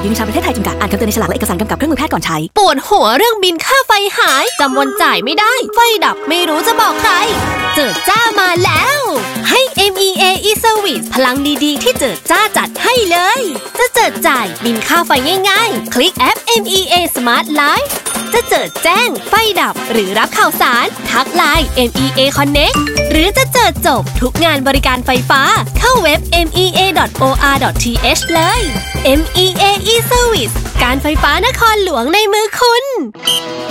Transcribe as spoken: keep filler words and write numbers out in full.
ยูนิชาประเทศไทยจำกัดอ่านคำเตือนในฉลากและเอกสารกำกับเครื่องมือแพทย์ก่อนใช้ปวดหัวเรื่องบินค่าไฟหายจำวันจ่ายไม่ได้ไฟดับไม่รู้จะบอกใครเจิดจ้ามาแล้วให้ เอ็ม อี เอ e-service พลังดีๆที่เจิดจ้าจัดให้เลยจะเจิดจ่ายบินค่าไฟง่ายๆคลิกแอป เอ็ม อี เอ Smart Life จะเจิดแจ้งไฟดับหรือรับข่าวสารทักไลน์ เอ็ม อี เอ Connect หรือจะเจิดจบทุกงานบริการไฟฟ้าเข้าเว็บ เอ็ม อี เอ ดอท โอ อาร์ ดอท ที เอช เลย เอ็ม อี เอ e-service การไฟฟ้านครหลวงในมือคุณ